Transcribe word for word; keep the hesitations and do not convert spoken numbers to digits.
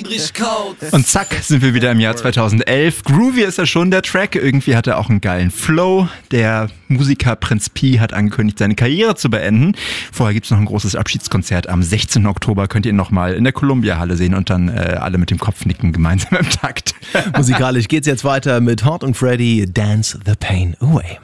Übrigkeit. Und zack, sind wir wieder im Jahr zweitausendelf. Groovy ist ja schon der Track. Irgendwie hat er auch einen geilen Flow. Der Musiker Prinz Pi hat angekündigt, seine Karriere zu beenden. Vorher gibt's noch ein großes Abschiedskonzert. Am sechzehnten Oktober könnt ihr ihn nochmal in der Columbia-Halle sehen und dann äh, alle mit dem Kopf nicken, gemeinsam im Takt. Musikalisch geht's jetzt weiter mit Hart und Freddy, Dance the Pain Away.